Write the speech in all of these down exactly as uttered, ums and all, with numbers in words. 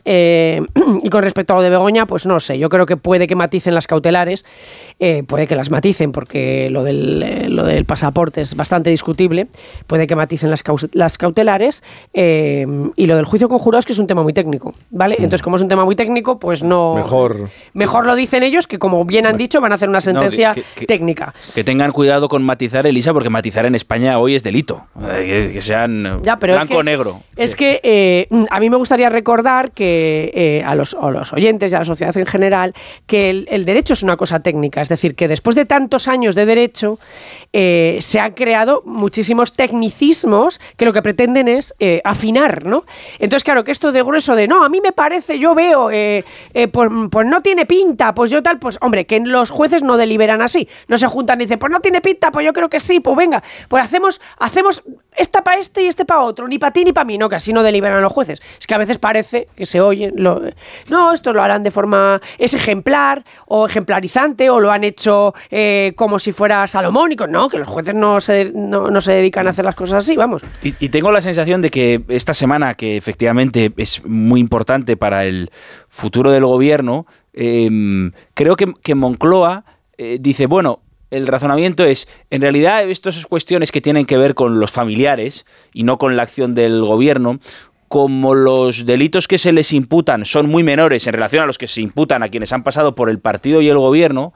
Eh, y con respecto a lo de Begoña, pues no sé, yo creo que puede que maticen las cautelares, eh, puede que las maticen porque lo del, eh, lo del pasaporte es bastante discutible, puede que maticen las, caus- las cautelares eh, y lo del juicio conjurado es que es un tema muy técnico, ¿vale? Entonces, como es un tema muy técnico, pues no... Mejor, mejor lo dicen ellos, que como bien han dicho, van a hacer una sentencia no, que, que, técnica. Que tengan cuidado con matizar, Elisa, porque matizar en España hoy es delito, que, que sean ya, pero blanco es o negro. Es sí. que eh, a mí me gustaría recordar que Eh, a, los, a los oyentes y a la sociedad en general que el, el derecho es una cosa técnica, es decir, que después de tantos años de derecho eh, se han creado muchísimos tecnicismos que lo que pretenden es eh, afinar, ¿no? Entonces, claro, que esto de grueso de no, a mí me parece, yo veo, eh, eh, pues, pues no tiene pinta, pues yo tal, pues hombre, que los jueces no deliberan así, no se juntan y dicen, pues no tiene pinta, pues yo creo que sí, pues venga, pues hacemos, hacemos esta para este y este para otro, ni para ti ni para mí, no, que así no deliberan los jueces. Es que a veces parece que se oyen, lo, no, esto lo harán de forma, es ejemplar o ejemplarizante o lo han hecho eh, como si fuera salomónico, no, que los jueces no se, no, no se dedican a hacer las cosas así, vamos. Y, y tengo la sensación de que esta semana, que efectivamente es muy importante para el futuro del gobierno, eh, creo que, que Moncloa eh, dice, bueno, el razonamiento es, en realidad, estas cuestiones que tienen que ver con los familiares y no con la acción del gobierno, como los delitos que se les imputan son muy menores en relación a los que se imputan a quienes han pasado por el partido y el gobierno,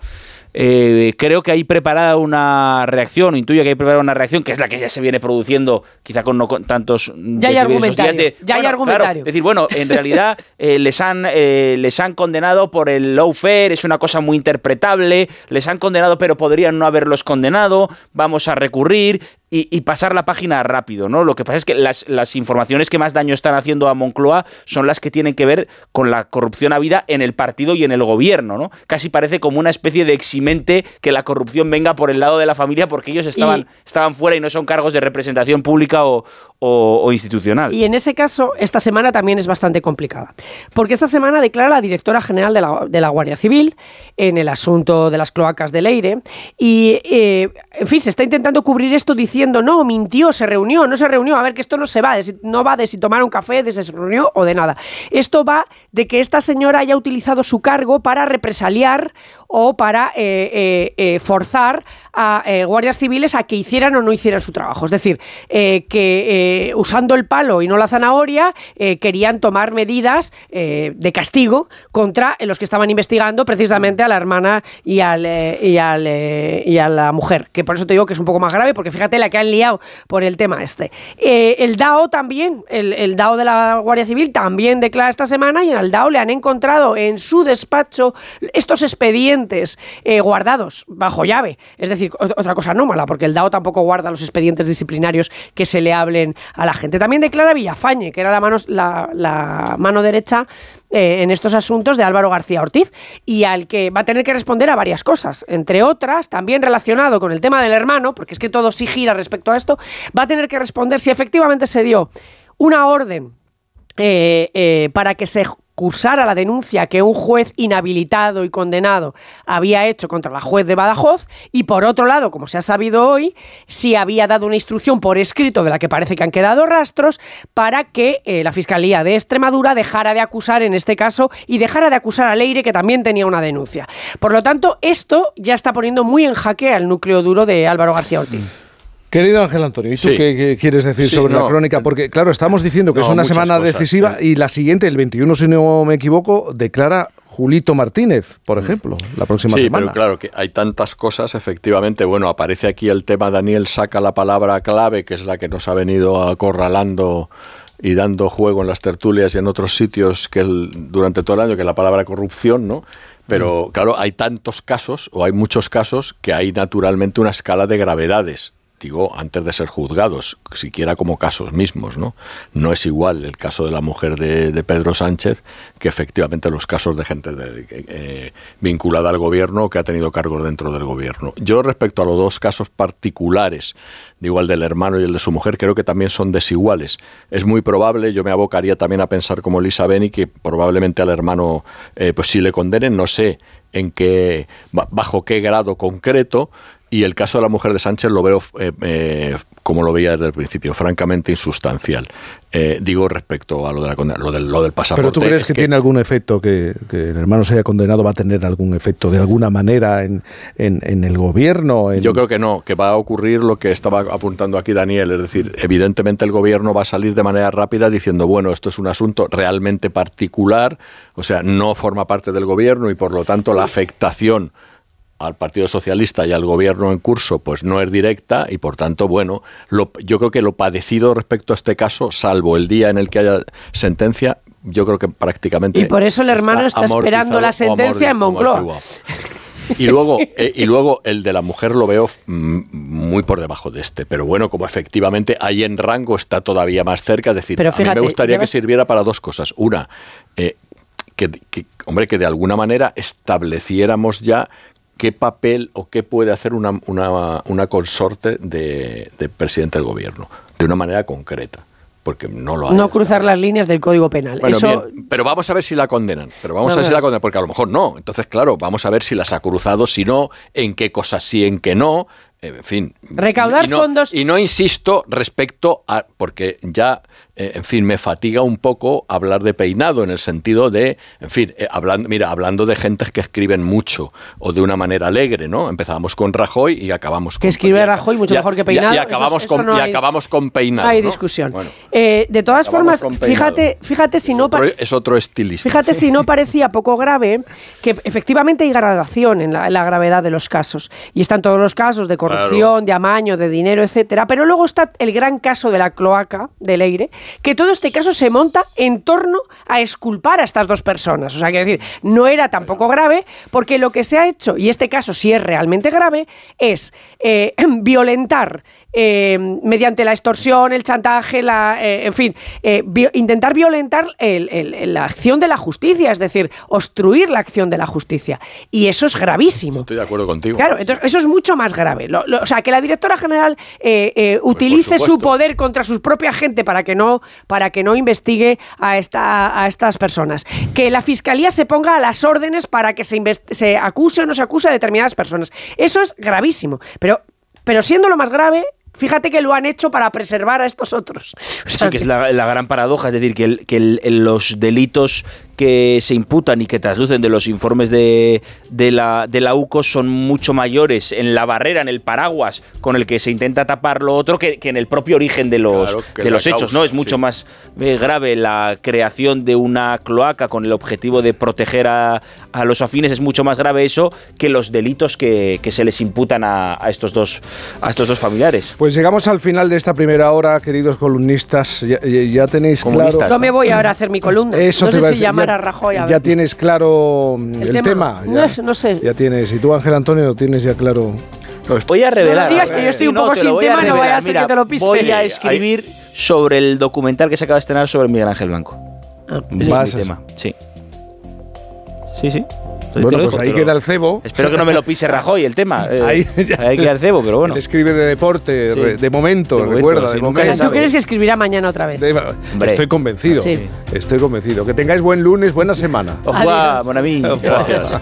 eh, creo que hay preparada una reacción, intuyo que hay preparada una reacción, que es la que ya se viene produciendo, quizá con no con tantos... Ya hay argumentario, de, ya bueno, hay argumentario. Claro, decir, bueno, en realidad eh, les, han, eh, les han condenado por el lawfare, es una cosa muy interpretable, les han condenado pero podrían no haberlos condenado, vamos a recurrir... Y, y pasar la página rápido, ¿no? Lo que pasa es que las, las informaciones que más daño están haciendo a Moncloa son las que tienen que ver con la corrupción habida en el partido y en el gobierno, ¿no? Casi parece como una especie de eximente que la corrupción venga por el lado de la familia porque ellos estaban, y, estaban fuera y no son cargos de representación pública o, o, o institucional. Y en ese caso, esta semana también es bastante complicada. Porque esta semana declara la directora general de la, de la Guardia Civil en el asunto de las cloacas de Leire y, eh, en fin, se está intentando cubrir esto diciendo diciendo, no, mintió, se reunió, no se reunió, a ver, que esto no se va, de si, no va de si tomar un café, de si se reunió o de nada. Esto va de que esta señora haya utilizado su cargo para represaliar o para eh, eh, eh, forzar a eh, guardias civiles a que hicieran o no hicieran su trabajo. Es decir, eh, que eh, usando el palo y no la zanahoria, eh, querían tomar medidas eh, de castigo contra los que estaban investigando precisamente a la hermana y, al, eh, y, al, eh, y a la mujer, que por eso te digo que es un poco más grave, porque fíjate la que han liado por el tema este. Eh, el D A O también, el, el D A O de la Guardia Civil también declara esta semana y en el D A O le han encontrado en su despacho estos expedientes eh, guardados bajo llave. Es decir, otra cosa anómala, porque el D A O tampoco guarda los expedientes disciplinarios que se le hablen a la gente. También declara Villafañe, que era la mano, la, la mano derecha Eh, en estos asuntos de Álvaro García Ortiz y al que va a tener que responder a varias cosas, entre otras, también relacionado con el tema del hermano, porque es que todo sí gira respecto a esto, va a tener que responder si efectivamente se dio una orden eh, eh, para que se cursara la denuncia que un juez inhabilitado y condenado había hecho contra la juez de Badajoz y, por otro lado, como se ha sabido hoy, si había dado una instrucción por escrito de la que parece que han quedado rastros para que eh, la Fiscalía de Extremadura dejara de acusar en este caso y dejara de acusar a Leire, que también tenía una denuncia. Por lo tanto, esto ya está poniendo muy en jaque al núcleo duro de Álvaro García Ortiz. Querido Ángel Antonio, ¿y tú sí. qué, qué quieres decir sí, sobre no, la crónica? Porque, claro, estamos diciendo que no, es una semana cosas, decisiva sí. y la siguiente, el veintiuno, si no me equivoco, declara Julito Martínez, por ejemplo, la próxima sí, semana. Sí, pero claro, que hay tantas cosas, efectivamente. Bueno, aparece aquí el tema, Daniel saca la palabra clave, que es la que nos ha venido acorralando y dando juego en las tertulias y en otros sitios que el, durante todo el año, que es la palabra corrupción, ¿no? Pero, claro, hay tantos casos, o hay muchos casos, que hay naturalmente una escala de gravedades. Digo, antes de ser juzgados, siquiera como casos mismos, ¿no? No es igual el caso de la mujer de, de Pedro Sánchez que efectivamente los casos de gente de, eh, vinculada al gobierno que ha tenido cargos dentro del gobierno. Yo, respecto a los dos casos particulares, digo, el del hermano y el de su mujer, creo que también son desiguales. Es muy probable, yo me abocaría también a pensar como Elisa Beni, que probablemente al hermano eh, pues sí le condenen, no sé en qué, bajo qué grado concreto, Y el caso de la mujer de Sánchez lo veo eh, eh, como lo veía desde el principio, francamente insustancial. Eh, digo respecto a lo, de la condena, lo, del, lo del pasaporte. ¿Pero tú crees que, que tiene algún efecto, que, que el hermano se haya condenado va a tener algún efecto de alguna manera en, en, en el gobierno? En... Yo creo que no, que va a ocurrir lo que estaba apuntando aquí Daniel, es decir, evidentemente el gobierno va a salir de manera rápida diciendo, bueno, esto es un asunto realmente particular, o sea, no forma parte del gobierno y por lo tanto la afectación al Partido Socialista y al gobierno en curso pues no es directa y por tanto, bueno, lo, yo creo que lo padecido respecto a este caso, salvo el día en el que haya sentencia, yo creo que prácticamente... Y por eso el hermano está, está esperando la sentencia en Moncloa. Y luego, eh, y luego el de la mujer lo veo mm, muy por debajo de este, pero bueno, como efectivamente ahí en rango está todavía más cerca, es decir, pero fíjate, a mí me gustaría llevas... que sirviera para dos cosas. Una, eh, que, que, hombre, que de alguna manera estableciéramos ya qué papel o qué puede hacer una, una, una consorte de, de presidente del gobierno, de una manera concreta. Porque no lo hay. No cruzar las líneas del Código Penal. Bueno, Eso... bien, pero vamos a ver si la condenan. Pero vamos no, a ver no. si la condenan, porque a lo mejor no. Entonces, claro, vamos a ver si las ha cruzado, si no, en qué cosas sí, en qué no. En fin. Recaudar y no, fondos. Y no insisto respecto a. Porque ya, eh, en fin, me fatiga un poco hablar de peinado, en el sentido de. En fin, eh, hablando, mira, hablando de gentes que escriben mucho o de una manera alegre, ¿no? Empezamos con Rajoy y acabamos con. Que escribe Peinado. Rajoy mucho ya, mejor que Peinado. Y, y, acabamos, eso, con, eso no hay, y acabamos con Peinado. No hay ¿no? discusión. Bueno, eh, de todas formas, fíjate, fíjate si es no. Otro, es otro estilista. Fíjate si no parecía poco grave, que efectivamente hay gradación en la, en la gravedad de los casos. Y están todos los casos de corrupción, claro, de amaño, de dinero, etcétera. Pero luego está el gran caso de la cloaca de Leire, que todo este caso se monta en torno a exculpar a estas dos personas. O sea, quiero decir, no era tampoco grave, porque lo que se ha hecho, y este caso sí es realmente grave, es eh, violentar eh, mediante la extorsión, el chantaje, la, eh, en fin, eh, vi- intentar violentar el, el, la acción de la justicia, es decir, obstruir la acción de la justicia. Y eso es gravísimo. Estoy de acuerdo contigo. Claro, entonces eso es mucho más grave. Lo, lo, o sea, que la directora general eh, eh, utilice su poder contra su propia gente para que no, para que no investigue a, esta, a estas personas. Que la fiscalía se ponga a las órdenes para que se, invest- se acuse o no se acuse a determinadas personas. Eso es gravísimo. Pero, pero siendo lo más grave, fíjate que lo han hecho para preservar a estos otros. O sea, sí, que es la, la gran paradoja, es decir, que, el, que el, el, los delitos que se imputan y que traslucen de los informes de, de, la, de la U C O son mucho mayores en la barrera, en el paraguas con el que se intenta tapar lo otro que, que en el propio origen de los, claro, de los hechos, causa, ¿no? Es mucho sí. más eh, grave la creación de una cloaca con el objetivo de proteger a, a los afines, es mucho más grave eso que los delitos que, que se les imputan a, a, estos dos, a estos dos familiares. Pues llegamos al final de esta primera hora, queridos columnistas. Ya, ya tenéis claro... No me voy ahora a hacer mi columna. Eso no te sé a si llamar a Rajoy a ver. Ya tienes claro el, el tema. tema. Ya, no, no sé. Ya tienes. Y tú, Ángel Antonio, lo tienes ya claro. Voy a revelar. No digas que yo estoy un poco no, sin tema, no vaya a ser Mira, que te lo piste. Voy a escribir Ahí. sobre el documental que se acaba de estrenar sobre Miguel Ángel Blanco. Ah, es mi tema. Sí. Sí, sí. Bueno, pues ahí queda el cebo. Espero que no me lo pise Rajoy el tema. Eh, ahí, ahí queda el cebo, pero bueno. Él escribe de deporte, sí. de momento, de recuerda. Momento, de momento. ¿Tú crees que escribirá mañana otra vez? De, estoy convencido. Sí. Estoy convencido. Que tengáis buen lunes, buena semana. Ojalá, mon ami. Gracias.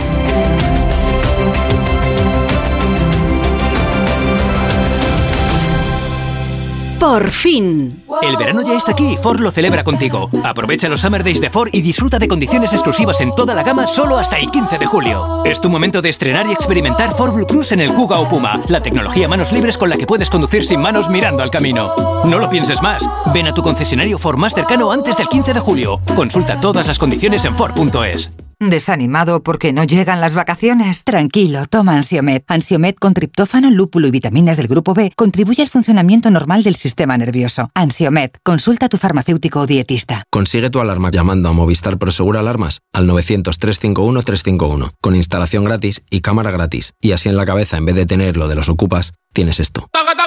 Por fin. El verano ya está aquí y Ford lo celebra contigo. Aprovecha los Summer Days de Ford y disfruta de condiciones exclusivas en toda la gama solo hasta el quince de julio. Es tu momento de estrenar y experimentar Ford Blue Cruise en el Kuga o Puma, la tecnología manos libres con la que puedes conducir sin manos mirando al camino. No lo pienses más. Ven a tu concesionario Ford más cercano antes del quince de julio. Consulta todas las condiciones en Ford punto es. ¿Desanimado porque no llegan las vacaciones? Tranquilo, toma Ansiomed. Ansiomed con triptófano, lúpulo y vitaminas del grupo B contribuye al funcionamiento normal del sistema nervioso. Ansiomed, consulta a tu farmacéutico o dietista. Consigue tu alarma llamando a Movistar Prosegur Alarmas al novecientos, trescientos cincuenta y uno, trescientos cincuenta y uno, con instalación gratis y cámara gratis. Y así en la cabeza, en vez de tener lo de los ocupas, tienes esto.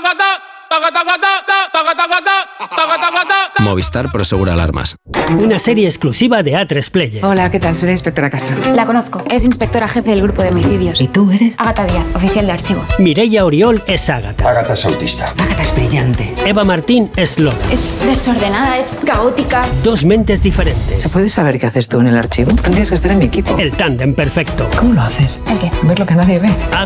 Movistar Prosegur Alarmas. Una serie exclusiva de A tres Player. Hola, ¿qué tal? Soy la inspectora Castro. La conozco. Es inspectora jefe del grupo de homicidios. ¿Y tú eres? Agatha Díaz, oficial de archivo. Mireia Oriol es Agatha. Agatha es autista. Agatha es brillante. Eva Martín es Lola. Es desordenada, es caótica. Dos mentes diferentes. ¿Se puede saber qué haces tú en el archivo? Tendrías que estar en mi equipo. El tándem perfecto. ¿Cómo lo haces? ¿El qué? Ver lo que nadie ve.